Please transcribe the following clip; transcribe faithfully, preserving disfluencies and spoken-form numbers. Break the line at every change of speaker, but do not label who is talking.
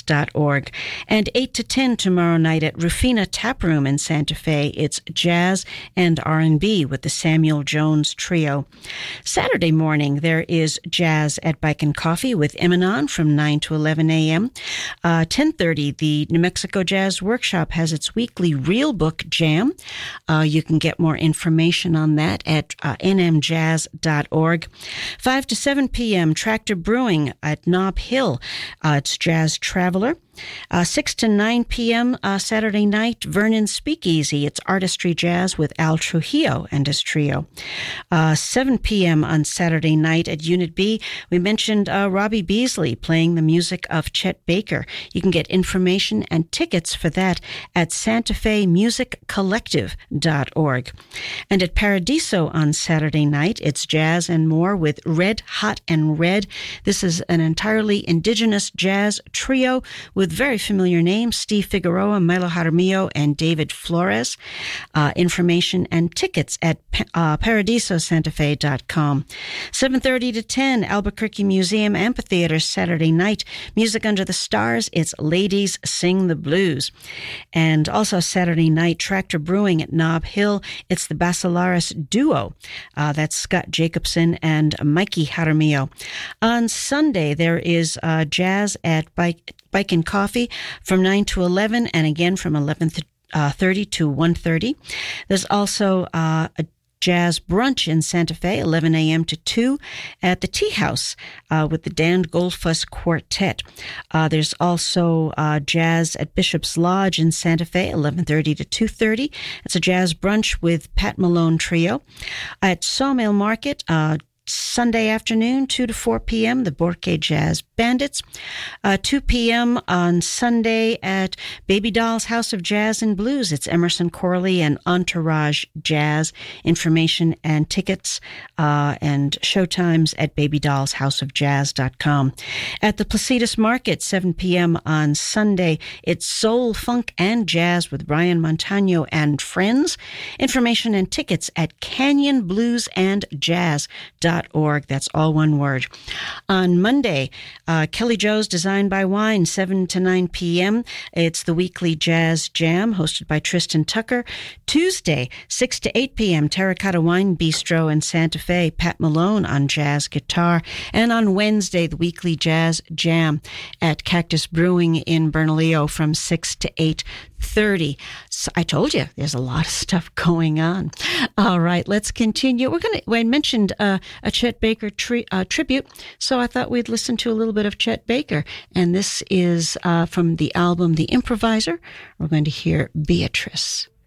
dot org. And eight to ten tomorrow night at Rufina Tap Room in Santa Fe, it's jazz and R and B with the Samuel Jones Trio. Saturday morning, there is jazz at Bike and Coffee with Emanon from nine to eleven a.m. Uh, ten thirty, the New Mexico Jazz Workshop has its weekly Real Book Jam. Uh, you can get more information on that at uh, n m jazz dot org. five to seven p.m., Tractor Brewing at Nob Hill. Uh, it's Jazz Traveler. Uh, six to nine p.m. Uh, Saturday night, Vernon Speakeasy. It's Artistry Jazz with Al Trujillo and his trio. Uh, seven p.m. on Saturday night at Unit B, we mentioned uh, Robbie Beasley playing the music of Chet Baker. You can get information and tickets for that at santa fe music collective dot org. And at Paradiso on Saturday night, it's jazz and more with Red Hot and Red. This is an entirely indigenous jazz trio with very familiar names, Steve Figueroa, Milo Jaramillo, and David Flores. Uh, information and tickets at uh, paradiso santa fe dot com. seven thirty to ten, Albuquerque Museum Amphitheater, Saturday night. Music under the stars, it's Ladies Sing the Blues. And also Saturday night, Tractor Brewing at Nob Hill. It's the Basilaris Duo. Uh, that's Scott Jacobson and Mikey Jaramillo. On Sunday, there is uh, jazz at Bike Bike and Coffee from nine to eleven, and again from eleven thirty to one thirty. There's also uh, a jazz brunch in Santa Fe, eleven a.m. to two, at the Tea House uh, with the Dan Goldfuss Quartet. Uh, there's also uh, jazz at Bishop's Lodge in Santa Fe, eleven thirty to two thirty. It's a jazz brunch with Pat Malone Trio. At Sawmill Market, uh, Sunday afternoon, two to four p.m., the Borque Jazz Bandits. Uh, two p.m. on Sunday at Baby Doll's House of Jazz and Blues. It's Emerson Corley and Entourage Jazz. Information and tickets uh, and showtimes at baby dolls house of jazz dot com. At the Placitas Market, seven p.m. on Sunday, it's Soul, Funk, and Jazz with Brian Montano and friends. Information and tickets at canyon blues and jazz dot org. That's all one word. On Monday, uh, Kelly Joe's Design by Wine, seven to nine p.m. It's the weekly Jazz Jam hosted by Tristan Tucker. Tuesday, six to eight p.m., Terracotta Wine Bistro in Santa Fe, Pat Malone on jazz guitar. And on Wednesday, the weekly Jazz Jam at Cactus Brewing in Bernalillo from six to eight thirty. So I told you there's a lot of stuff going on. All right, let's continue. We're going to, I mentioned uh, a Chet Baker tri- uh, tribute, so I thought we'd listen to a little bit of Chet Baker. And this is uh, from the album The Improviser. We're going to hear Beatrice.